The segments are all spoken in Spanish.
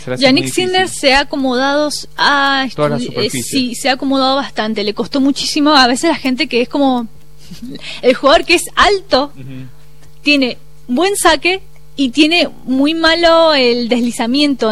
se le hace Yannick muy difícil. Sinner se ha acomodado Todas las superficies. sí, se ha acomodado bastante. Le costó muchísimo a veces la gente que es como el jugador que es alto, tiene buen saque y tiene muy malo el deslizamiento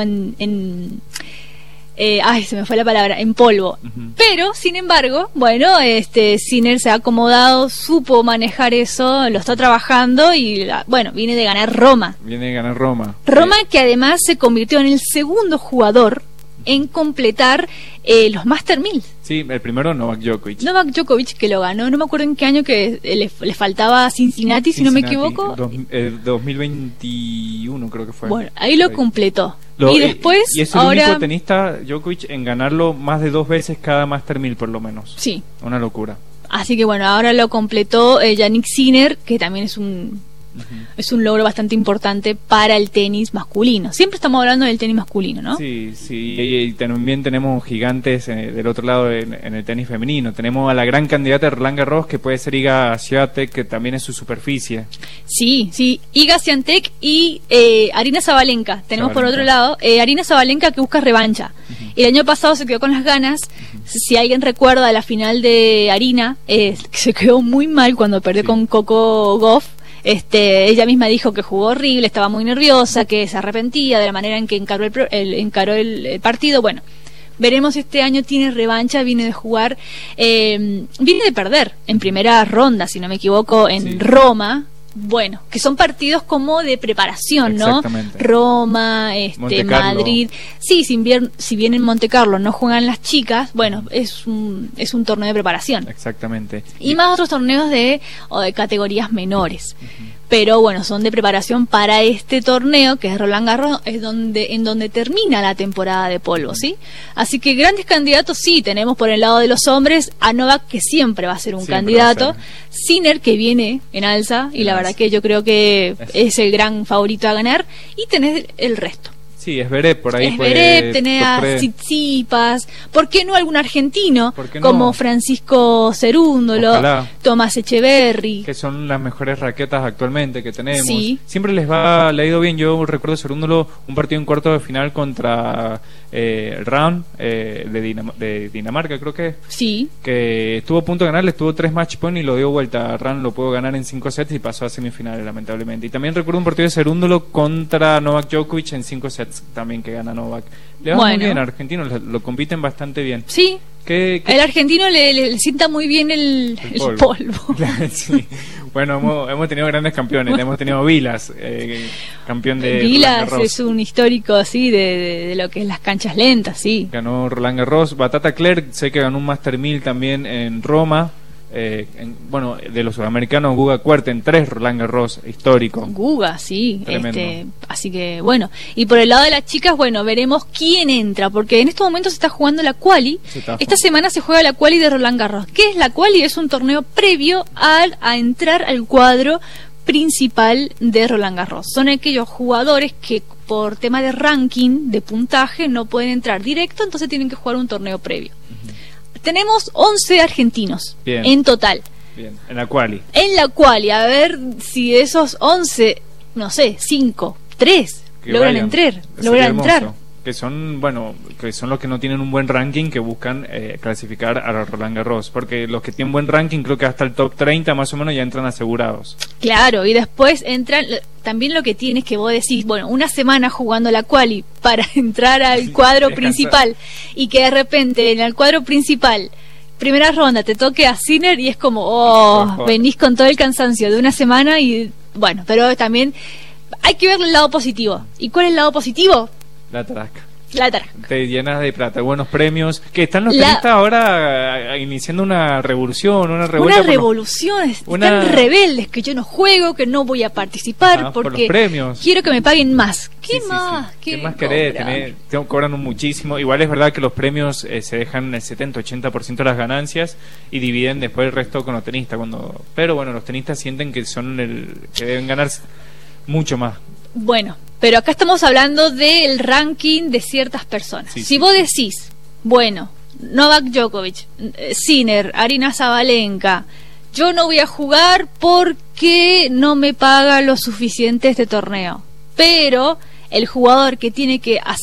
se me fue la palabra, en polvo. Pero, sin embargo, bueno, Sinner se ha acomodado, supo manejar eso, lo está trabajando y, viene de ganar Roma. Roma que además se convirtió en el segundo jugador en completar los Master 1000. Sí, el primero Novak Djokovic que lo ganó, no me acuerdo en qué año, que le faltaba Cincinnati, si no me equivoco. 2021 creo que fue. Bueno, ahí lo completó. Y después, y es el único tenista, Djokovic, en ganarlo más de 2 veces cada Master 1000 por lo menos. Sí. Una locura. Así que bueno, ahora lo completó Yannick Sinner, que también es un logro bastante importante para el tenis masculino. Siempre estamos hablando del tenis masculino, ¿no? Sí, y también tenemos gigantes del otro lado en el tenis femenino. Tenemos a la gran candidata Roland Garros, que puede ser Iga Swiatek, que también es su superficie. Sí, Iga Swiatek y Aryna Sabalenka. Tenemos por otro lado Aryna Sabalenka, que busca revancha. El año pasado se quedó con las ganas. Si alguien recuerda la final de Aryna, se quedó muy mal cuando perdió con Coco Gauff. Ella misma dijo que jugó horrible, estaba muy nerviosa, que se arrepentía de la manera en que encaró el partido. Bueno, veremos si este año tiene revancha. Viene de jugar, viene de perder en primera ronda, si no me equivoco, en Roma. Bueno, que son partidos como de preparación, ¿no? Roma, Madrid. Sí, si bien en Monte Carlo no juegan las chicas, bueno, es un torneo de preparación. Exactamente. Y más otros torneos de categorías menores. Pero bueno, son de preparación para este torneo, que es Roland Garros, en donde termina la temporada de polvo, ¿sí? Así que grandes candidatos sí tenemos por el lado de los hombres a Novak, que siempre va a ser un candidato, Sinner, que viene en alza, y la verdad que yo creo que es el gran favorito a ganar, y tenés el resto. Sí, es Zverev por ahí. Tenés a Tsitsipas, ¿por qué no algún argentino? Como Francisco Cerúndolo, Tomás Echeverry, que son las mejores raquetas actualmente que tenemos. Siempre le ha ido bien. Yo recuerdo Cerúndolo, un partido en cuarto de final contra Rahm de Dinamarca, creo que que estuvo a punto de ganar, le estuvo 3 match point y lo dio vuelta. Rahm lo pudo ganar en 5 sets y pasó a semifinales, lamentablemente. Y también recuerdo un partido de Cerúndolo contra Novak Djokovic en 5 sets también, que gana Novak. Le va muy bien a argentinos, lo compiten bastante bien. Sí, el argentino le sienta muy bien el polvo. Sí. Bueno, hemos tenido grandes campeones. Hemos tenido Vilas, campeón de Vilas, Roland Garros. es un histórico así de lo que es las canchas lentas, sí. Ganó Roland Garros. Batata Clerc, sé que ganó un Master 1000 también en Roma. De los sudamericanos, Guga Kuerten, 3 Roland Garros histórico. Guga, sí. Así que bueno, y por el lado de las chicas, bueno, veremos quién entra, porque en estos momentos se está jugando la quali. Esta semana se juega la quali de Roland Garros. ¿Qué es la quali? Es un torneo previo a entrar al cuadro principal de Roland Garros. Son aquellos jugadores que por tema de ranking, de puntaje, no pueden entrar directo, entonces tienen que jugar un torneo previo. Tenemos 11 argentinos en total. Bien, en la quali. A ver si de esos 11, no sé, 5, 3 logran entrar. Que son los que no tienen un buen ranking, que buscan clasificar a Roland Garros, porque los que tienen buen ranking, creo que hasta el top 30 más o menos ya entran asegurados. Claro, y después entran, también lo que tienes que vos decís, bueno, una semana jugando la quali para entrar al cuadro principal, y que de repente en el cuadro principal, primera ronda, te toque a Sinner y es como, venís con todo el cansancio de una semana, y bueno, pero también hay que ver el lado positivo. ¿Y cuál es el lado positivo? La tarasca. La tarasca. Te llenas de plata, buenos premios. Que están los tenistas ahora iniciando una revolución, una revuelta. Una revolución. Están rebeldes, que yo no juego, que no voy a participar porque por los premios. Quiero que me paguen más. ¿Qué más? Sí. ¿Qué más querés? Cobran muchísimo. Igual es verdad que los premios se dejan el 70-80% de las ganancias y dividen después el resto con los tenistas. Pero bueno, los tenistas sienten que que deben ganar mucho más. Bueno, pero acá estamos hablando del ranking de ciertas personas. Si vos decís, bueno, Novak Djokovic, Sinner, Aryna Sabalenka, yo no voy a jugar porque no me paga lo suficiente este torneo, pero el jugador que tiene que